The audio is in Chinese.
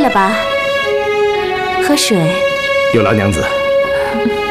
了吧？喝水。 有劳娘子。